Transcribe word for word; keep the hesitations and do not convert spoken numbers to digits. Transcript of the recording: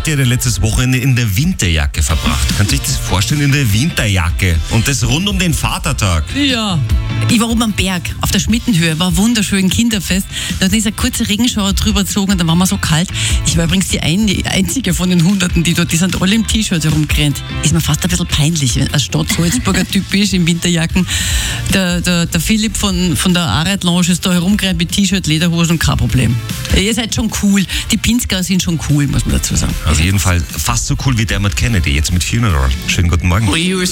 ja dein letztes Wochenende in der Winterjacke verbracht. Kannst du dich das vorstellen, in der Winterjacke? Und das rund um den Vatertag. Ja. Ich war oben am Berg, auf der Schmittenhöhe, war wunderschön, Kinderfest. Da ist eine kurze Regenschauer drüber gezogen und dann war mir so kalt. Ich war übrigens die ein, einzige von den Hunderten, die dort, die sind alle im T-Shirt herumgerannt. Ist mir fast ein bisschen peinlich, als Stadt-Salzburger typisch in Winterjacken. Der, der, der Philipp von, von der Aret Lounge ist da herumgerannt mit T-Shirt, Lederhosen, kein Problem. Ihr seid schon cool. Die Pinsker sind schon cool, muss man dazu sagen. Auf jeden Fall fast so cool wie Dermot Kennedy, jetzt mit Funeral. Schönen guten Morgen.